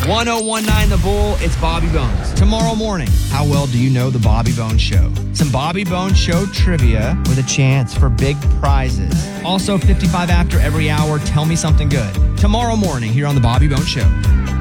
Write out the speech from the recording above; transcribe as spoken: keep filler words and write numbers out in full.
ten nineteen The Bull, it's Bobby Bones. Tomorrow morning, how well do you know the Bobby Bones Show? Some Bobby Bones Show trivia with a chance for big prizes. Also, fifty-five after every hour, tell me something good. Tomorrow morning here on the Bobby Bones Show.